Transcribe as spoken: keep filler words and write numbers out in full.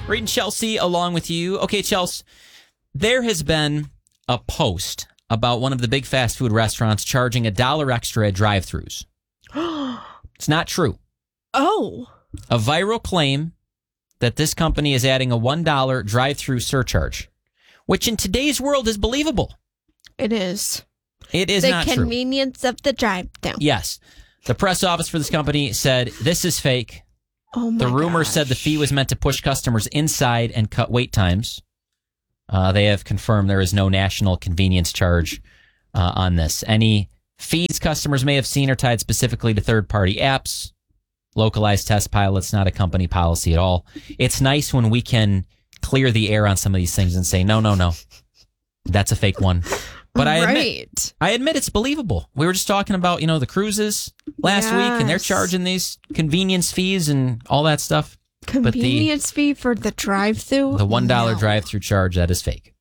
Reading Chelsea along with you. Okay, Chelsea, there has been a post about one of the big fast food restaurants charging a dollar extra at drive-thrus. It's not true. Oh. A viral claim that this company is adding a one dollar drive-thru surcharge, which in today's world is believable. It is. It is the not true. The convenience of the drive-thru. Yes. The press office for this company said, this is fake. Oh my The rumor gosh. said the fee was meant to push customers inside and cut wait times. Uh, they have confirmed there is no national convenience charge uh, on this. Any fees customers may have seen are tied specifically to third-party apps, localized test pilots, not a company policy at all. It's nice when we can clear the air on some of these things and say, no, no, no, that's a fake one. But I admit, right. I admit it's believable. We were just talking about, you know, the cruises last yes. week, and they're charging these convenience fees and all that stuff. Convenience but the, fee for the drive-thru? The one dollar no. drive-thru charge, that is fake.